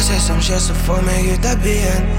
se som skjer så få meg ut av byen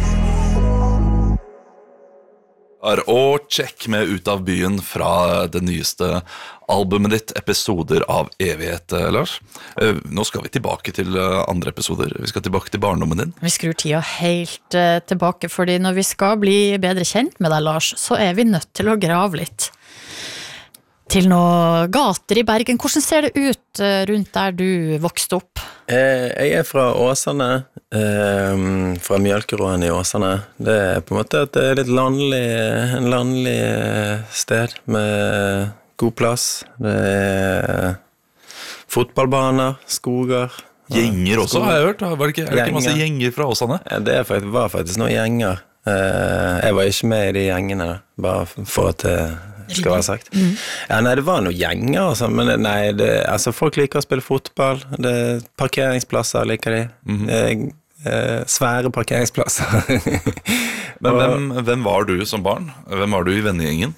Og check med Ut av byen fra det nyeste albumet ditt, episoder av evighet, Lars. Nå skal vi tilbake til andre episoder. Vi skal tilbake til barndommen din. Vi skrur tida helt tilbake, fordi når vi skal bli bedre kjent med deg, Lars, så vi nødt til å grave litt til noen gater i Bergen. Hvordan ser det ut rundt der du vokste opp? Jeg fra Åsane, fra Mjølkeråen i Åsane. Det på en måte et litt landlig sted med god plass. Det fotballbaner, skoger. Gjenger også, har jeg hørt. Er det ikke masse gjenger fra Åsane? Det var faktisk noen gjenger. Jeg var ikke med i de gjengene, bare for at det skal være sagt. Ja, nei, det var noen gjenger, altså, men nei, altså, folk liker å spille fotball, parkeringsplasser liker de, svære parkeringsplasser. Men hvem var du som barn? Hvem var du i vennegjengen?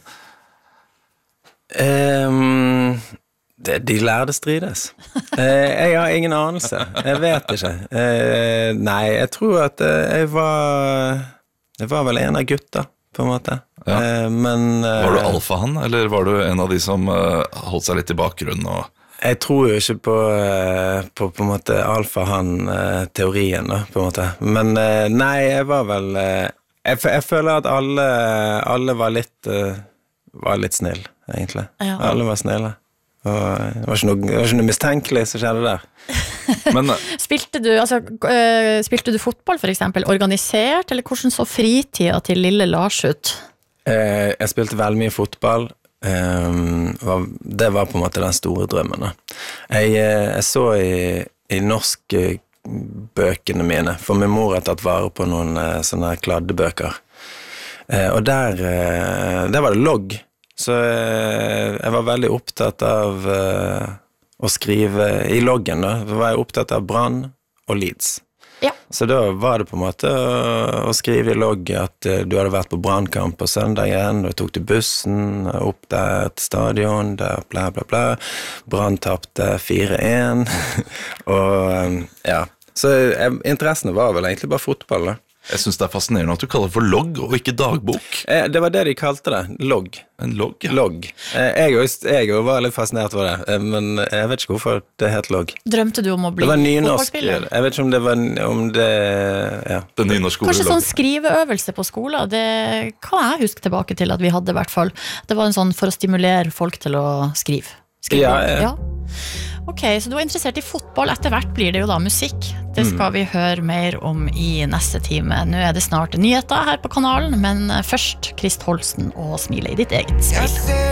De lærde strides. Jeg har ingen anelse. Jeg vet ikke. Nei, jeg tror at jeg var vel en av gutta, på en måte. Ja. Men var du alfahan, eller var du en av de som holdt seg litt i bakgrunnen? Jeg tror jo ikke på en måte alfahan-teorien, da, på en måte. Men nei, jeg var vel jeg føler at alle var litt snill, egentlig. Ja. Alle var snille. Og det var ikke noe mistenkelig som skjedde der. Men, spilte du fotball for eksempel, organisert, eller hvordan så fritida til lille Lars ut? Jeg spilte veldig mye fotball. Det var på en måte den store drømmen. Jeg så i norske bøkene mine, for min mor har tatt vare på noen sånne kladdebøker. Og der var det logg. Så jeg var veldig opptatt av å skrive i loggen da. Så var jeg opptatt av Brann og Leeds. Ja. Så da var det på en måte å skrive i logg at du hadde vært på Brannkamp på søndagen, da tok du bussen opp der til stadion, der bla bla bla. Brann tapte 4-1. Og ja, så interessene var vel egentlig bare fotball da. Jeg synes det fascinerende at du kaller det for logg og ikke dagbok. Det var det de kalte det, logg. En logg, ja. Logg. Jeg var litt fascinert for det, men jeg vet ikke hvorfor det het logg. Drømte du om å bli fotballspiller? Jeg vet ikke om det ja. Det nynorske ordet kanskje sånn skriveøvelse på skolen, det kan jeg huske tilbake til at vi hadde i hvert fall. Det var en sånn for å stimulere folk til å skrive. Ja. Ok, så du er interessert i fotball. Etter hvert blir det jo da musikk. Det skal vi høre mer om i neste time. Nå det snart nyheter her på kanalen, men først Krist Holsten og Smile i ditt eget spill.